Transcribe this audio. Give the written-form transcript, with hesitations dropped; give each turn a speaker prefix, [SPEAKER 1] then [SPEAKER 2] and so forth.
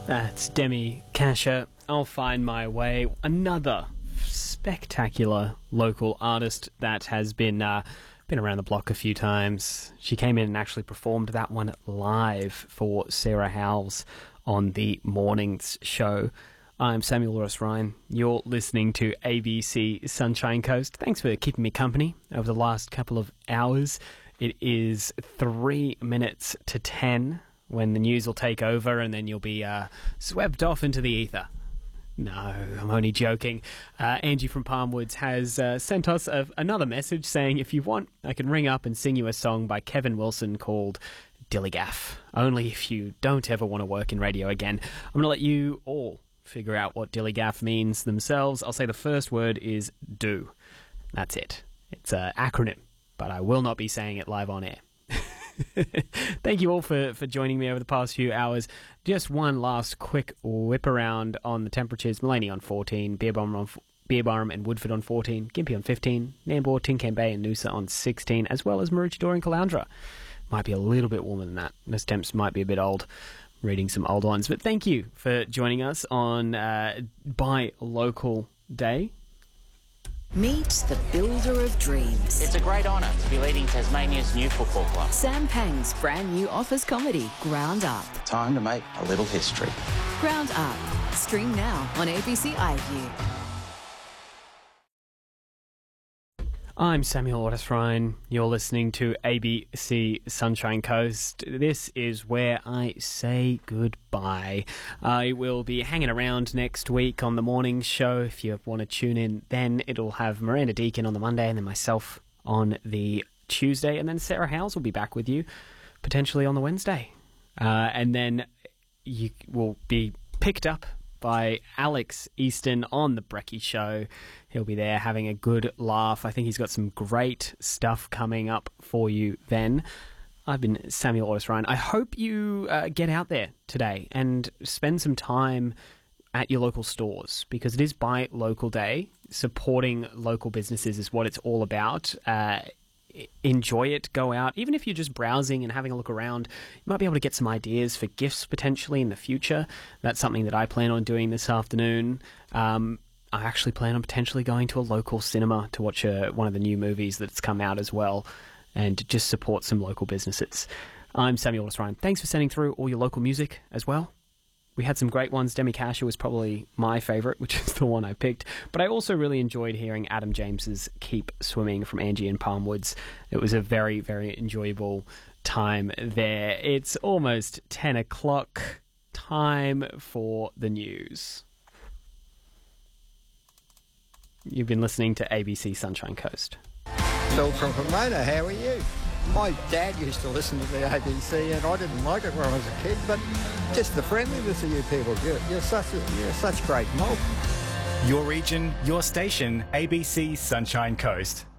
[SPEAKER 1] That's Demi Kasher. I'll Find My Way. Another spectacular local artist that has been around the block a few times. She came in and actually performed that one live for Sarah Howells on the morning's show. I'm Samuel Lewis Ryan. You're listening to ABC Sunshine Coast. Thanks for keeping me company over the last couple of hours. It is 3 minutes to 10 when the news will take over, and then you'll be swept off into the ether. No, I'm only joking. Angie from Palmwoods has sent us another message saying, if you want, I can ring up and sing you a song by Kevin Wilson called Dillygaff. Only if you don't ever want to work in radio again. I'm going to let you all figure out what Dillygaff means themselves. I'll say the first word is do. That's it. It's an acronym, but I will not be saying it live on air. Thank you all for joining me over the past few hours. Just one last quick whip around on the temperatures. Maleny on 14, Beerbarham and Woodford on 14, Gympie on 15, Nambour, Tincan Bay and Noosa on 16, as well as Maroochydore and Caloundra. Might be a little bit warmer than that. Those temps might be a bit old. Reading some old ones. But thank you for joining us on Buy Local Day.
[SPEAKER 2] Meet the builder of dreams.
[SPEAKER 3] It's a great honour to be leading Tasmania's new football club.
[SPEAKER 2] Sam Pang's brand new office comedy, Ground Up.
[SPEAKER 3] Time to make a little history.
[SPEAKER 2] Ground Up. Stream now on ABC iView.
[SPEAKER 1] I'm Samuel Otis Ryan. You're listening to ABC Sunshine Coast. This is where I say goodbye. I will be hanging around next week on the morning show. If you want to tune in, then it'll have Miranda Deacon on the Monday and then myself on the Tuesday. And then Sarah Howells will be back with you, potentially on the Wednesday. And then you will be picked up by Alex Easton on the Brecky Show. He'll be there having a good laugh. I think he's got some great stuff coming up for you then. I've been Samuel Otis Ryan. I hope you get out there today and spend some time at your local stores, because it is Buy Local Day. Supporting local businesses is what it's all about. Enjoy it, go out. Even if you're just browsing and having a look around, you might be able to get some ideas for gifts potentially in the future. That's something that I plan on doing this afternoon. I actually plan on potentially going to a local cinema to watch one of the new movies that's come out as well, and just support some local businesses. I'm Samuel Otis Ryan. Thanks for sending through all your local music as well. We had some great ones. Demi Kasher was probably my favourite, which is the one I picked. But I also really enjoyed hearing Adam James's Keep Swimming from Angie and Palmwoods. It was a very, very enjoyable time there. It's almost 10 o'clock. Time for the news. You've been listening to ABC Sunshine Coast.
[SPEAKER 4] Phil from Pomona, how are you? My dad used to listen to the ABC, and I didn't like it when I was a kid, but just the friendliness of you people, you're such great mob.
[SPEAKER 5] Your region, your station, ABC Sunshine Coast.